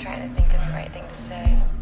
trying to think of the right thing to say.